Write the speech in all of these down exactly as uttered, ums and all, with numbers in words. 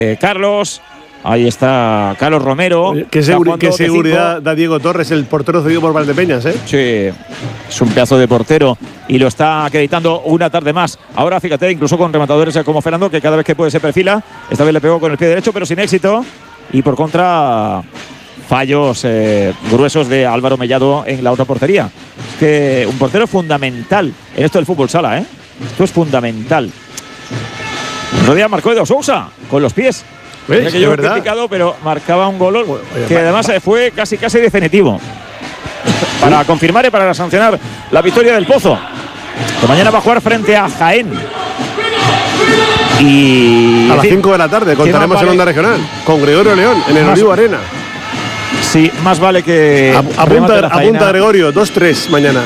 Eh, Carlos, ahí está Carlos Romero. Oye, ¿Qué, seguri qué seguridad da Diego Torres, el portero cedido por Valdepeñas, eh? Sí, es un pedazo de portero y lo está acreditando una tarde más. Ahora fíjate, incluso con rematadores como Fernando, que cada vez que puede se perfila. Esta vez le pegó con el pie derecho, pero sin éxito. Y por contra, fallos eh, gruesos de Álvaro Mellado en la otra portería. Que un portero fundamental en esto del fútbol sala, ¿eh? Esto es fundamental. Rodríguez marcó de Sousa con los pies. ¿Ves? Que yo he criticado, pero marcaba un gol Oye, que va, además va. fue casi casi definitivo para confirmar y para sancionar la victoria del Pozo, que mañana va a jugar frente a Jaén. Y a las cinco de la tarde contaremos vale? en Onda Regional con Gregorio León en el más, Olivo Arena. Sí, más vale que a, apunta, apunta Gregorio, dos tres mañana.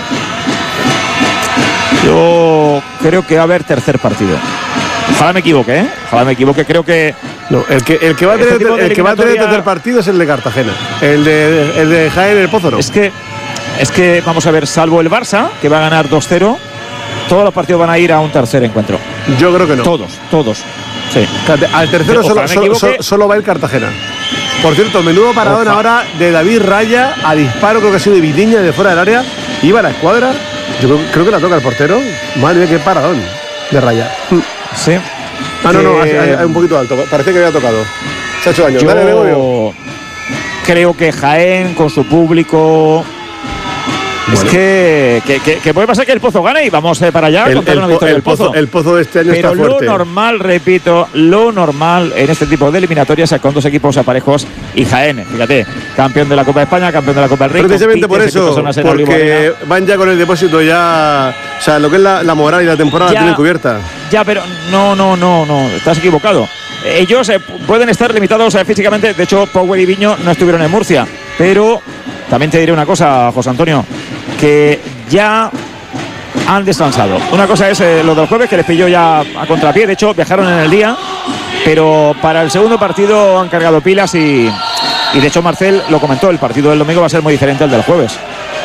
Yo creo que va a haber tercer partido. Ojalá me equivoque, ¿eh? Ojalá me equivoque. Creo que. No, el que, el que va a tener, este el que va a tener el tercer partido es el de Cartagena. El de, el de Jaén, el Pozo, no. Es que, es que, vamos a ver, salvo el Barça, que va a ganar dos cero, todos los partidos van a ir a un tercer encuentro. Yo creo que no. Todos, todos. Sí. Al tercero solo, solo, solo, solo va el Cartagena. Por cierto, menudo paradón Ojalá. ahora de David Raya a disparo, creo que ha sido de Vidiña de fuera del área. Iba a la escuadra. Yo creo, creo que la toca el portero. Madre mía, qué paradón de Raya. Sí. Ah, no, no, hay, hay un poquito alto. Parece que había tocado. Se ha hecho daño. Yo Dale, Gregorio. Creo que Jaén, con su público. Bueno. Es que, que, que, que puede pasar que el Pozo gane y vamos eh, para allá el, a contar el, una victoria del Pozo. Pozo. El Pozo de este año Pero está fuerte. Pero lo normal, repito, lo normal en este tipo de eliminatorias es con dos equipos aparejos y Jaén, fíjate, campeón de la Copa de España, campeón de la Copa del Rey. Precisamente por eso, porque van ya con el depósito ya, o sea, lo que es la, la moral y la temporada ya, la tienen cubierta. Ya, pero no, no, no, no, estás equivocado. Ellos eh, pueden estar limitados eh, físicamente, de hecho, Power y Viño no estuvieron en Murcia, pero también te diré una cosa, José Antonio, que ya han descansado. Una cosa es eh, lo del jueves, que les pilló ya a contrapié, de hecho viajaron en el día, pero para el segundo partido han cargado pilas y, y de hecho Marcel lo comentó, el partido del domingo va a ser muy diferente al del jueves.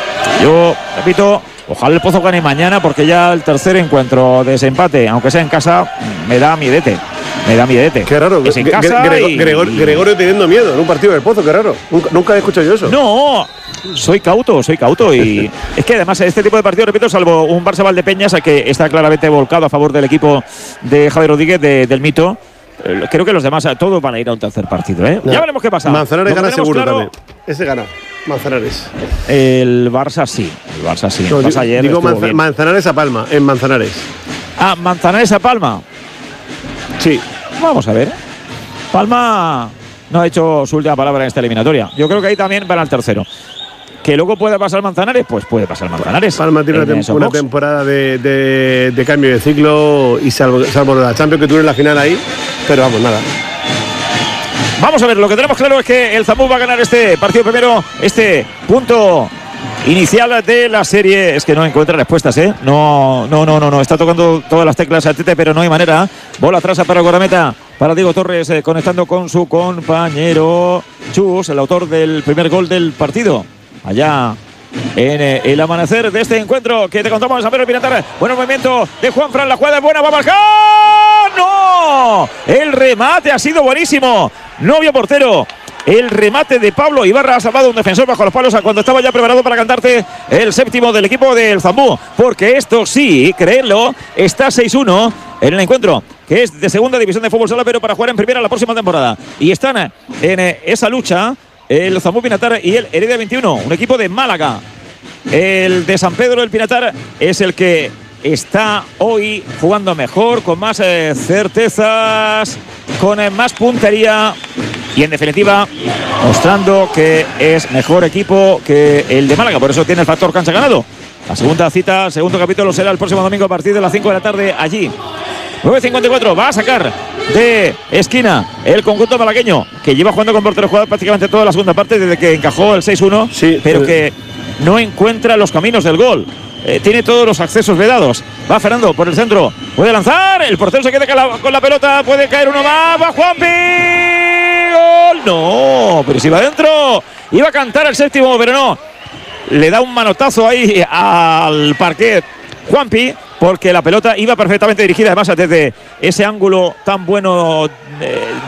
Yo repito, ojalá el Pozo gane mañana, porque ya el tercer encuentro de ese empate, aunque sea en casa, me da miedete. Me da miedete. Qué raro. Es en casa Grego, y... Gregorio, Gregorio teniendo miedo en un partido del Pozo, qué raro. Nunca, nunca he escuchado yo eso. No, soy cauto, soy cauto. Y es que además este tipo de partidos, repito, salvo un Barça Valdepeñas, que está claramente volcado a favor del equipo de Javier Rodríguez, de, del Mito, creo que los demás todos van a ir a un tercer partido, ¿eh? No. Ya veremos qué pasa. Manzanares gana seguro claro, también. Ese gana. Manzanares. El Barça sí. El Barça sí. No, el Barça ayer digo Manza Manzanares a Palma, en Manzanares. Ah, Manzanares a Palma. Sí. Vamos a ver. Palma no ha hecho su última palabra en esta eliminatoria. Yo creo que ahí también van al tercero. Que luego puede pasar Manzanares, pues puede pasar Manzanares. Palma tiene una, tem una temporada de, de, de cambio de ciclo y salvo, salvo la Champions que tuvo en la final ahí, pero vamos, nada. Vamos a ver, lo que tenemos claro es que el Zambu va a ganar este partido primero, este punto inicial de la serie. Es que no encuentra respuestas, ¿eh? No, no, no, no, no. Está tocando todas las teclas al Tete, pero no hay manera. Bola atrás para Guardameta, para Diego Torres, eh, conectando con su compañero Chus, el autor del primer gol del partido. Allá en eh, el amanecer de este encuentro que te contamos en San Pedro del Pinatar. Buen movimiento de Juanfran, la jugada es buena, va a marcar. ¡No! El remate ha sido buenísimo. No había portero. El remate de Pablo Ibarra ha salvado un defensor bajo los palos cuando estaba ya preparado para cantarte el séptimo del equipo del Zambú. Porque esto sí, creedlo, está seis uno en el encuentro, que es de segunda división de fútbol sala, pero para jugar en primera la próxima temporada. Y están en esa lucha el Zambú Pinatar y el Heredia veintiuno, un equipo de Málaga. El de San Pedro del Pinatar es el que está hoy jugando mejor, con más eh, certezas, con eh, más puntería y en definitiva mostrando que es mejor equipo que el de Málaga. Por eso tiene el factor cancha ganado. La segunda cita, el segundo capítulo será el próximo domingo a partir de las cinco de la tarde allí. nueve cincuenta y cuatro, va a sacar de esquina el conjunto malagueño, que lleva jugando con portero jugador prácticamente toda la segunda parte desde que encajó el seis uno, sí, pero que no encuentra los caminos del gol. Eh, tiene todos los accesos vedados. Va Fernando por el centro, puede lanzar, el portero se queda con la, con la pelota, puede caer uno más, va Juanpi, gol, no, pero si va adentro, iba a cantar el séptimo, pero no, le da un manotazo ahí al parquet Juanpi, porque la pelota iba perfectamente dirigida, además desde ese ángulo tan bueno eh,